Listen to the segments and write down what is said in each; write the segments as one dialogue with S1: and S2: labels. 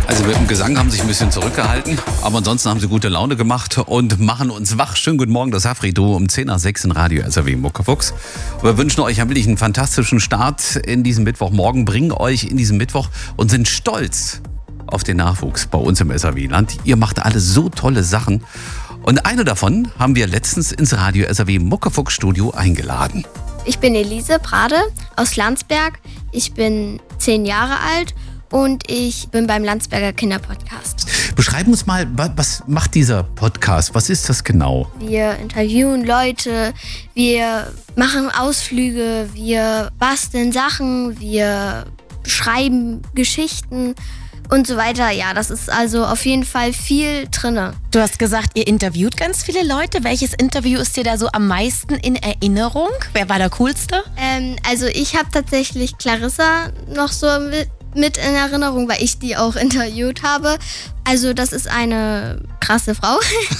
S1: Also mit dem Gesang haben sie sich ein bisschen zurückgehalten, aber ansonsten haben sie gute Laune gemacht und machen uns wach. Schönen guten Morgen, das Hafri-Duo um 10 nach 6 in Radio SAW Muckefuchs. Wir wünschen euch wirklich einen fantastischen Start in diesem Mittwochmorgen, bringen euch in diesen Mittwoch und sind stolz auf den Nachwuchs bei uns im SAW-Land. Ihr macht alle so tolle Sachen und eine davon haben wir letztens ins Radio SAW Muckefuchs Studio eingeladen.
S2: Ich bin Elise Prade aus Landsberg. Ich bin 10 Jahre alt. Und ich bin beim Landsberger Kinderpodcast.
S1: Beschreib uns mal, was macht dieser Podcast? Was ist das genau?
S2: Wir interviewen Leute, wir machen Ausflüge, wir basteln Sachen, wir schreiben Geschichten und so weiter. Ja, das ist also auf jeden Fall viel drinne.
S3: Du hast gesagt, ihr interviewt ganz viele Leute. Welches Interview ist dir da so am meisten in Erinnerung? Wer war der coolste?
S2: Also ich habe tatsächlich Clarissa noch so mit in Erinnerung, weil ich die auch interviewt habe. Also das ist eine krasse Frau,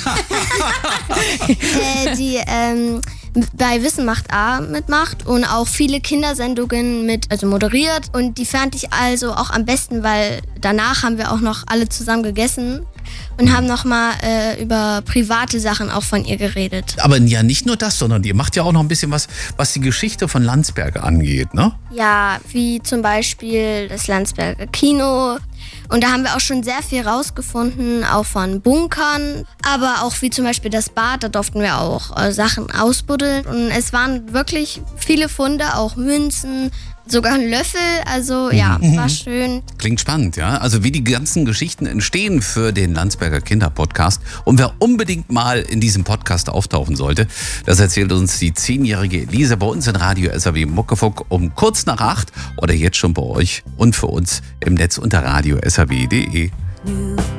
S2: die bei Wissen macht A mitmacht und auch viele Kindersendungen moderiert. Und die fand ich also auch am besten, weil danach haben wir auch noch alle zusammen gegessen und haben nochmal über private Sachen auch von ihr geredet.
S1: Aber ja, nicht nur das, sondern ihr macht ja auch noch ein bisschen was die Geschichte von Landsberg angeht, ne?
S2: Ja, wie zum Beispiel das Landsberger Kino. Und da haben wir auch schon sehr viel rausgefunden, auch von Bunkern. Aber auch wie zum Beispiel das Bad, da durften wir auch Sachen ausbuddeln. Und es waren wirklich viele Funde, auch Münzen, sogar ein Löffel. Also ja, war schön.
S1: Klingt spannend, ja. Also wie die ganzen Geschichten entstehen für den Landsberger Kinderpodcast. Und wer unbedingt mal in diesem Podcast auftauchen sollte, das erzählt uns die 10-jährige Elisa bei uns in Radio SAW Muckefuck um kurz nach 8 oder jetzt schon bei euch und für uns im Netz unter radio SAW.de.